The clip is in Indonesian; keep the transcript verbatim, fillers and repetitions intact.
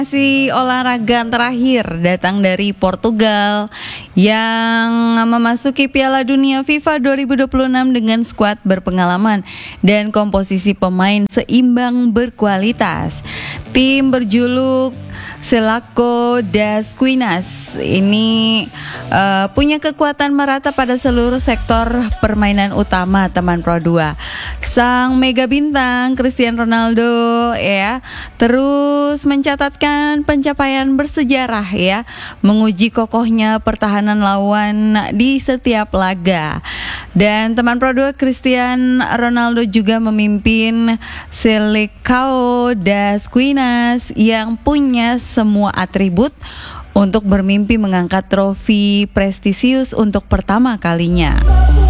Masih olahraga terakhir datang dari Portugal yang memasuki Piala Dunia FIFA dua ribu dua puluh enam dengan skuad berpengalaman dan komposisi pemain seimbang berkualitas. Tim berjuluk Selaco das Quinas ini uh, punya kekuatan merata pada seluruh sektor permainan utama teman Pro dua. Sang mega bintang Cristiano Ronaldo ya terus mencatatkan pencapaian bersejarah ya, menguji kokohnya pertahanan lawan di setiap laga. Dan teman Pro dua Cristiano Ronaldo juga memimpin Seleção das Quinas yang punya semua atribut untuk bermimpi mengangkat trofi prestisius untuk pertama kalinya.